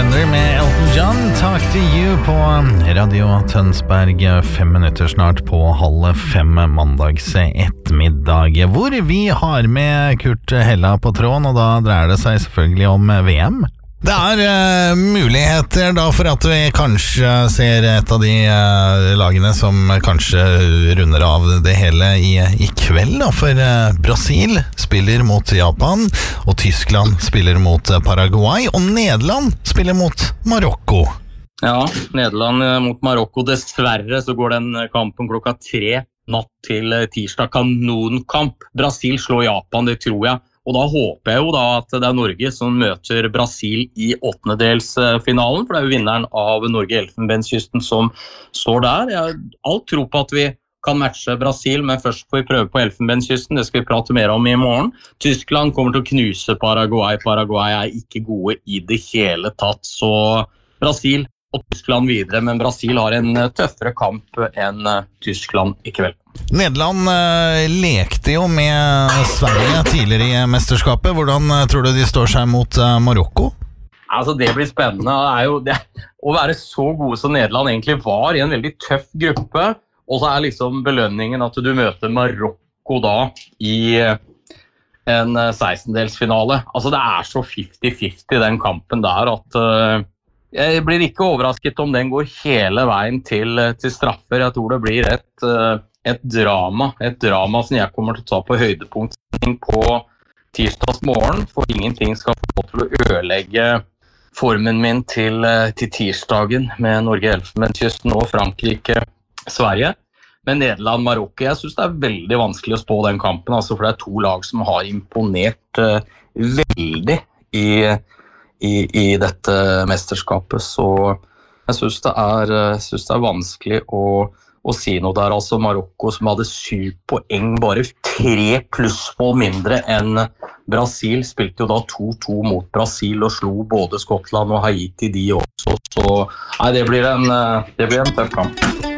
Surrender med Elton John. Talk to you på Radio Tønsberg, 5 minutter snart på 4:30 mandags ettermiddag, hvor vi har med Kurt Hella på tråden, og da dreier det seg selvfølgelig om VM. Det muligheter da for at vi kanskje ser et av de lagene som kanskje runder av det hele i kveld da, for Brasil spiller mot Japan, og Tyskland spiller mot Paraguay, og Nederland spiller mot Marokko. Ja, Nederland mot Marokko. Dessverre så går den kampen klokka 3 natt til tirsdag. Kanonkamp. Brasil slår Japan, det tror jeg. Og da håper jeg jo da at det Norge som møter Brasil i åttendedelsfinalen, for det jo vinneren av Norge-Elfenbenskysten som står der. Jeg har alt tro på at vi kan matche Brasil, men først får vi prøve på Elfenbenskysten. Det skal vi prate mer om i morgen. Tyskland kommer til å knuse Paraguay. Paraguay ikke gode i det hele tatt, så Brasil og Tyskland videre, men Brasil har en tøffere kamp enn Tyskland i kveld. Nederland lekte jo med Sverige tidligere i mesterskapet. Hvordan tror du de står seg mot Marokko? Altså det blir spennende. Å være så gode som Nederland egentlig var i en veldig tøff gruppe, og så liksom belønningen at du møter Marokko da i en 16-delsfinale. Altså det så 50-50 den kampen der at jeg blir ikke overrasket om den går hele veien til straffer. Jeg tror det blir et drama som jeg kommer til å ta på høydepunkt på tirsdags morgen, for ingenting skal få lov til å ødelegge formen min til tirsdagen med Norge-Elfenbenskysten og Frankrike-Sverige. Men Nederland-Marokko, jeg synes det veldig vanskelig å spå den kampen, altså, for det to lag som har imponert veldig i dette mesterskapet, så jeg synes det vanskelig å si noe der. Altså Marokko som hadde 7 poeng, bare 3 plussmål mindre enn Brasil, spilte jo da 2-2 mot Brasil og slo både Skottland og Haiti de også, så det blir en tøff kamp.